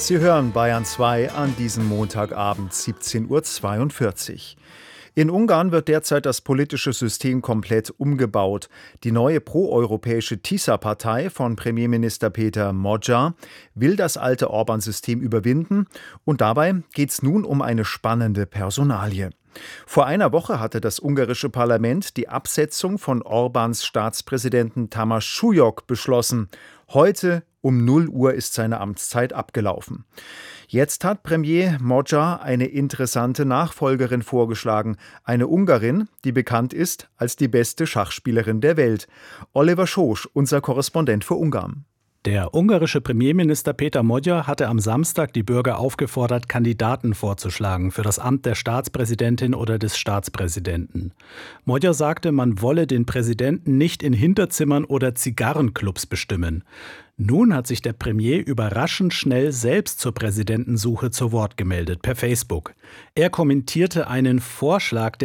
Sie hören Bayern 2 an diesem Montagabend 17:42 Uhr. In Ungarn wird derzeit das politische System komplett umgebaut. Die neue proeuropäische TISA-Partei von Premierminister Péter Magyar will das alte Orbán-System überwinden und dabei geht es nun um eine spannende Personalie. Vor einer Woche hatte das ungarische Parlament die Absetzung von Orbáns Staatspräsidenten Tamás Súlyog beschlossen. Heute um 0 Uhr ist seine Amtszeit abgelaufen. Jetzt hat Premier Magyar eine interessante Nachfolgerin vorgeschlagen. Eine Ungarin, die bekannt ist als die beste Schachspielerin der Welt. Oliver Schosch, unser Korrespondent für Ungarn. Der ungarische Premierminister Péter Magyar hatte am Samstag die Bürger aufgefordert, Kandidaten vorzuschlagen für das Amt der Staatspräsidentin oder des Staatspräsidenten. Magyar sagte, man wolle den Präsidenten nicht in Hinterzimmern oder Zigarrenclubs bestimmen. Nun hat sich der Premier überraschend schnell selbst zur Präsidentensuche zu Wort gemeldet per Facebook. Er kommentierte einen Vorschlag